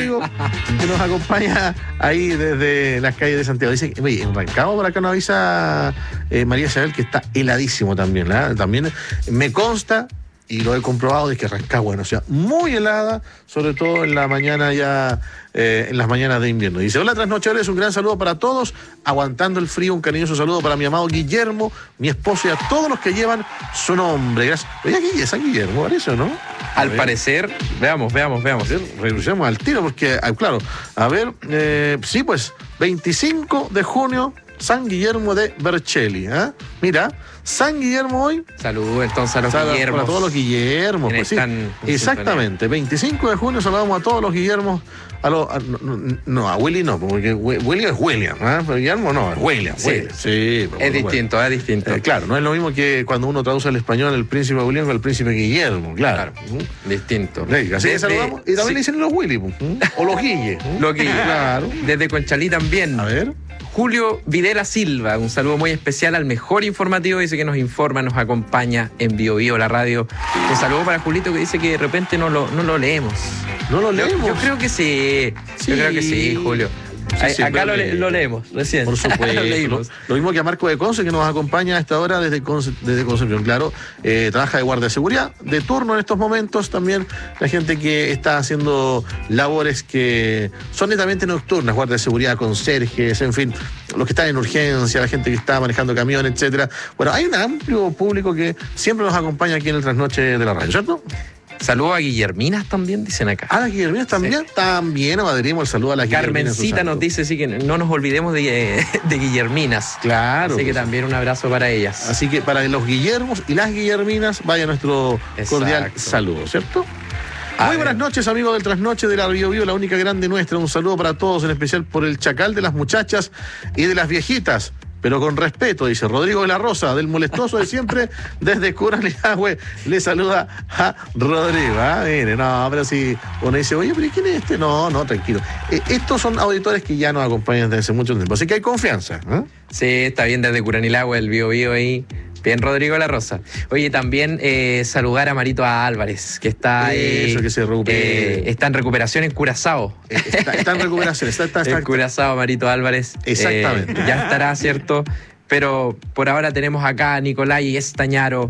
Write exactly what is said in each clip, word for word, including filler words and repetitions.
Rodrigo, que nos acompaña ahí desde las calles de Santiago. Dice, oye, en Rancagua por acá nos avisa eh, María Isabel que está heladísimo también, ¿la? También me consta, y lo he comprobado, de que Rancagua es una ciudad muy helada, sobre todo en la mañana ya, eh, en las mañanas de invierno. Dice, hola trasnochadores, un gran saludo para todos, aguantando el frío, un cariñoso saludo para mi amado Guillermo, mi esposo y a todos los que llevan su nombre. Gracias. Oye, aquí es San Guillermo, parece, ¿no? A Al ver. parecer, veamos, veamos, veamos. Renunciamos al tiro porque, claro, a ver, eh, sí, pues, veinticinco de junio, San Guillermo de Vercelli, ¿eh? Mira, San Guillermo hoy. Saludos entonces a los Salud, Guillermos. A todos los Guillermos. Pues, sí. Exactamente, veinticinco de junio saludamos a todos los Guillermos. A los, a, no, no, a Willy no, porque William es William, ¿eh? Pero Guillermo no, es William. Sí, William. sí es distinto, bueno. es distinto. Eh, claro, no es lo mismo que cuando uno traduce al español el príncipe William con el príncipe Guillermo, claro. claro ¿Mm? Distinto. Sí, así que saludamos. Y también sí. le dicen los Willy, ¿Mm? o los Guille. Los Guille, claro. Desde Conchalí también. A ver. Julio Videla Silva, un saludo muy especial al mejor informativo, dice que nos informa, nos acompaña en Bio Bio, la radio. Un saludo para Julito que dice que de repente no lo, no lo leemos. ¿No lo leemos? Yo, yo creo que sí. sí, yo creo que sí, Julio. Sí, sí, acá lo, le, lo leemos, recién. Por supuesto. lo, lo mismo que a Marco de Conce, que nos acompaña a esta hora desde, Conce, desde Concepción. Claro, eh, trabaja de guardia de seguridad, de turno en estos momentos. También la gente que está haciendo labores que son netamente nocturnas, guardia de seguridad, conserjes, en fin, los que están en urgencia, la gente que está manejando camión, etcétera. Bueno, hay un amplio público que siempre nos acompaña aquí en el Trasnoche de la radio, ¿cierto? Saludos a Guillerminas también, dicen acá. ¿A las Guillerminas también? Sí. También adherimos el saludo a las Guillerminas. Carmencita nos dice, sí, que no nos olvidemos de, de Guillerminas. Claro. Así que también un abrazo para ellas. Así que para los Guillermos y las Guillerminas, vaya nuestro Exacto. cordial saludo, ¿cierto? A Muy ver. buenas noches, amigos del Trasnoche de la Bio Bio, la única grande nuestra. Un saludo para todos, en especial por el chacal de las muchachas y de las viejitas. Pero con respeto, dice Rodrigo de la Rosa, del molestoso de siempre, desde Curanilahue, le saluda a Rodrigo. ¿Ah? Mire, no, pero si uno dice, oye, pero ¿quién es este? No, no, tranquilo. Eh, estos son auditores que ya nos acompañan desde hace mucho tiempo, así que hay confianza. ¿eh? Sí, está bien, desde Curanilahue, el Bio Bio ahí. Bien, Rodrigo de la Rosa. Oye, también eh, saludar a Marito Álvarez, que está ahí. Eso, que se recupere. Eh, está en recuperación en Curazao. Está, está en recuperación, está, está, está en Curazao, Marito Álvarez. Exactamente. Eh, ya estará, ¿cierto? Pero por ahora tenemos acá a Nicolai Estañaro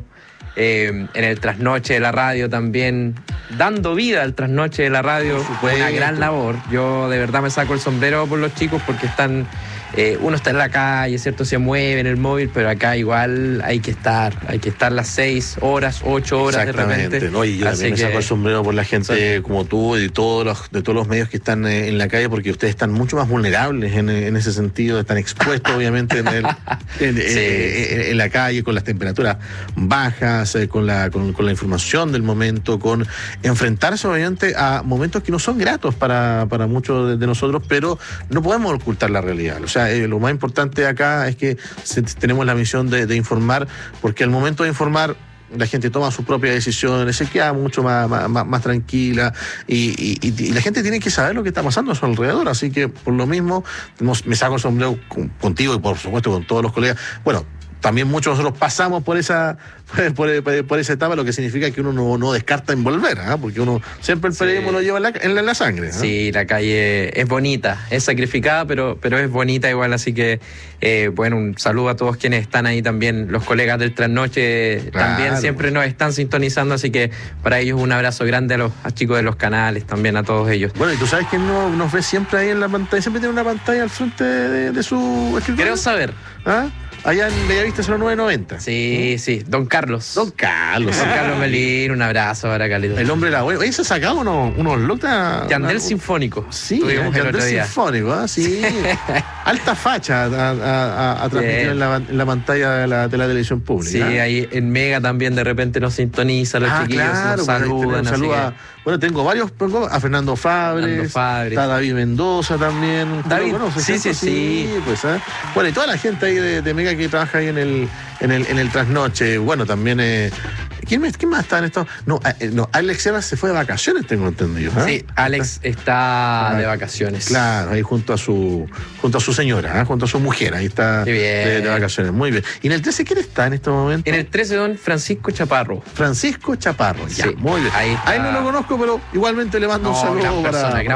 eh, en el Trasnoche de la radio también, dando vida al Trasnoche de la radio. Una gran labor. Yo de verdad me saco el sombrero por los chicos porque están. Eh, uno está en la calle, ¿cierto? Se mueve en el móvil, pero acá igual hay que estar, hay que estar las seis horas, ocho horas de repente. No, y yo Así también me saco el sombrero por la gente son... como tú y de todos los, de todos los medios que están eh, en la calle, porque ustedes están mucho más vulnerables en, en ese sentido, están expuestos obviamente en, el, en, sí. eh, en, en la calle, con las temperaturas bajas, eh, con, la, con, con la información del momento, con enfrentarse obviamente a momentos que no son gratos para, para muchos de, de nosotros, pero no podemos ocultar la realidad. O sea, Eh, lo más importante acá es que se, tenemos la misión de, de informar, porque al momento de informar la gente toma sus propias decisiones, se queda mucho más, más, más tranquila y, y, y la gente tiene que saber lo que está pasando a su alrededor, así que por lo mismo me saco el sombrero con, contigo y por supuesto con todos los colegas. Bueno, también muchos de nosotros pasamos por esa por, por, por esa etapa, lo que significa que uno no, no descarta en volver, ¿eh? Porque uno siempre el periodismo sí. lo lleva en la, en la, en la sangre. ¿eh? Sí, la calle es bonita, es sacrificada, pero, pero es bonita igual, así que eh, bueno, un saludo a todos quienes están ahí también, los colegas del Trasnoche claro. también siempre nos están sintonizando, así que para ellos un abrazo grande a los a chicos de los canales, también a todos ellos. Bueno, y tú sabes que no, nos ve siempre ahí en la pantalla, siempre tiene una pantalla al frente de, de su escritorio. Quiero saber. ¿Ah? Allá en Bellavista cero nueve noventa. Sí, ¿Mm? sí. Don Carlos. Don Carlos. Don Carlos Melín, un abrazo para Carlitos. El hombre era bueno. Oye, se sacaba unos, unos looks. Yandel Sinfónico. Sí, Yandel Sinfónico, ¿eh? Sí. Alta facha a, a, a transmitir en la, en la pantalla de la, de la televisión pública. Sí, ¿eh? Ahí en Mega también de repente nos sintoniza, los ah, chiquillos claro, nos saludan. Saluda, que... Bueno, tengo varios, a Fernando Fabres, Fernando Fabres. Está David Mendoza también. David, lo conoces, sí, sí, sí, sí. Pues, ¿eh? Bueno, y toda la gente ahí de, de Mega que trabaja ahí en el, en el, en el Trasnoche. Bueno, también... Eh, ¿Quién, me, ¿Quién más está en esto? No, eh, no, Alex Sierra se fue de vacaciones, tengo entendido. ¿eh? Sí, Alex está de vacaciones. Claro, ahí junto a su junto a su señora, ¿eh? junto a su mujer, ahí está de, de vacaciones. Muy bien. ¿Y en el trece quién está en este momento? En el trece, don Francisco Chaparro. Francisco Chaparro, ya, sí, muy bien. Ahí, ahí no lo conozco, pero igualmente le mando no, un saludo para...